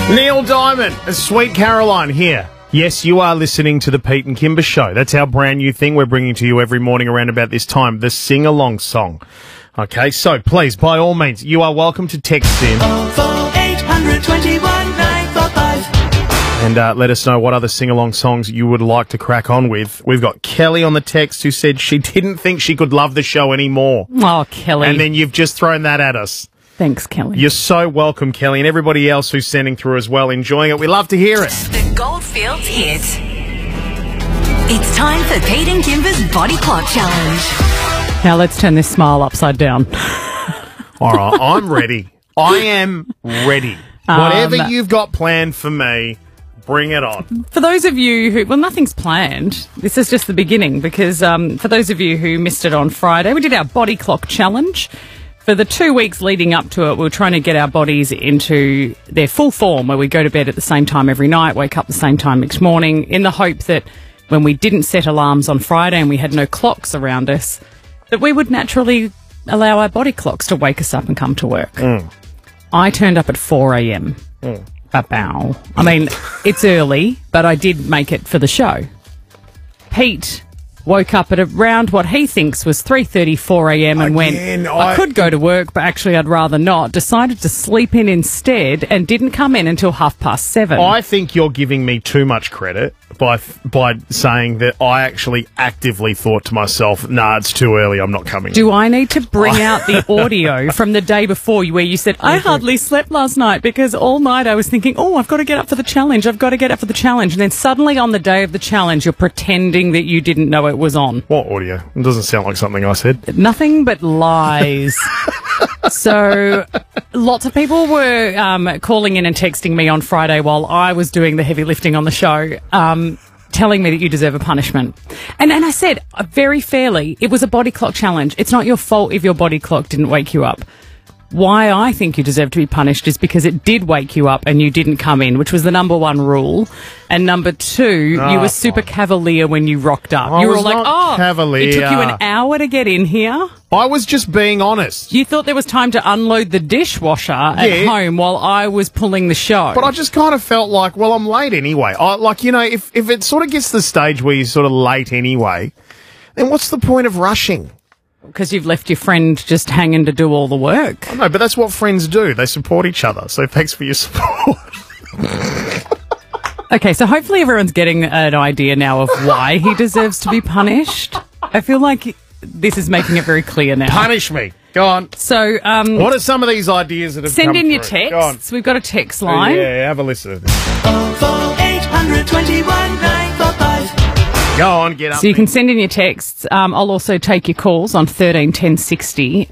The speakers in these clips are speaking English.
Neil Diamond and Sweet Caroline here. Yes, you are listening to the Pete and Kimber Show. That's our brand new thing we're bringing to you every morning around about this time, the sing-along song. Okay, so please, by all means, you are welcome to text in. 800 21 945. And let us know what other sing-along songs you would like to crack on with. We've got Kelly on the text who said she didn't think she could love the show anymore. Oh, Kelly. And then you've just thrown that at us. Thanks, Kelly. You're so welcome, Kelly, and everybody else who's sending through as well, enjoying it. We love to hear it. The Goldfields hit. It's time for Pete and Kimber's Body Clock Challenge. Now let's turn this smile upside down. All right, I'm ready. I am ready. Whatever you've got planned for me, bring it on. For those of you who, well, nothing's planned. This is just the beginning because for those of you who missed it on Friday, we did our Body Clock Challenge. For the 2 weeks leading up to it, we were trying to get our bodies into their full form where we go to bed at the same time every night, wake up the same time next morning, in the hope that when we didn't set alarms on Friday and we had no clocks around us, that we would naturally allow our body clocks to wake us up and come to work. I turned up at 4 a.m. Ba-bow. I mean, it's early, but I did make it for the show. Pete woke up at around what he thinks was 3:30, 4 a.m. and went, I could go to work, but actually I'd rather not. Decided to sleep in instead and didn't come in until 7:30. I think you're giving me too much credit by saying that I actually actively thought to myself, nah, it's too early, I'm not coming. Do I need to bring out the audio from the day before where you said, I hardly slept last night because all night I was thinking, oh, I've got to get up for the challenge. I've got to get up for the challenge. And then suddenly on the day of the challenge, you're pretending that you didn't know it was on. What audio? It doesn't sound like something I said. Nothing but lies. So lots of people were calling in and texting me on Friday while I was doing the heavy lifting on the show, telling me that you deserve a punishment. And I said, very fairly, it was a body clock challenge. It's not your fault if your body clock didn't wake you up. Why I think you deserve to be punished is because it did wake you up and you didn't come in, which was the number one rule. And number two, you were super cavalier when you rocked up. You were like, cavalier. It took you an hour to get in here. I was just being honest. You thought there was time to unload the dishwasher at home while I was pulling the show. But I just kind of felt like, well, I'm late anyway. If it sort of gets to the stage where you're sort of late anyway, then what's the point of rushing? Because you've left your friend just hanging to do all the work. No, but that's what friends do. They support each other. So thanks for your support. Okay, so hopefully everyone's getting an idea now of why he deserves to be punished. I feel like this is making it very clear now. Punish me. Go on. So, what are some of these ideas that have come send in your through? texts. We've got a text line. Yeah, have a listen to this. 800 21 945. Go on, get up. So you can send in your texts. I'll also take your calls on 13 10 60.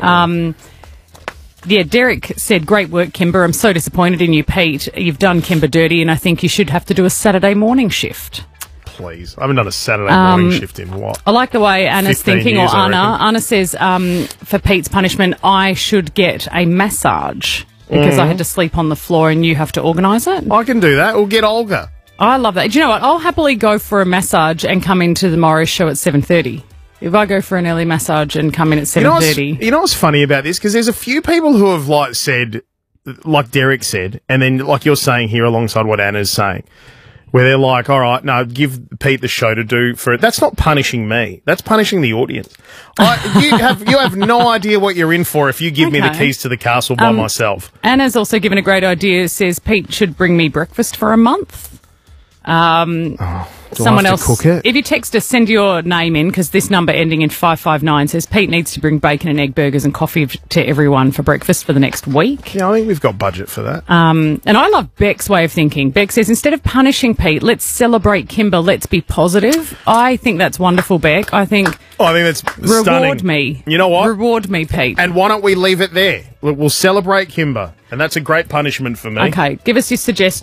Derek said, great work, Kimber. I'm so disappointed in you, Pete. You've done Kimber dirty, and I think you should have to do a Saturday morning shift. Please. I haven't done a Saturday morning shift in what? I like the way Anna's 15 thinking, years, or I Anna. reckon. Anna says, for Pete's punishment, I should get a massage because I had to sleep on the floor and you have to organise it. I can do that. Or get Olga. I love that. Do you know what? I'll happily go for a massage and come into tomorrow's show at 7:30. If I go for an early massage and come in at 7:30. You know what's funny about this? Because there's a few people who have said, like Derek said, and then like you're saying here alongside what Anna's saying, where they're like, all right, no, give Pete the show to do for it. That's not punishing me. That's punishing the audience. You have no idea what you're in for if you give me the keys to the castle by myself. Anna's also given a great idea. Says Pete should bring me breakfast for a month. Someone else, cook it? If you text us, send your name in because this number ending in 559 says Pete needs to bring bacon and egg burgers and coffee to everyone for breakfast for the next week. Yeah, I think we've got budget for that. And I love Beck's way of thinking. Beck says, instead of punishing Pete, let's celebrate Kimber. Let's be positive. I think that's wonderful, Beck. I think that's reward stunning. me. You know what? Reward me, Pete. And why don't we leave it there? We'll celebrate Kimber, and that's a great punishment for me. Okay, give us your suggestions.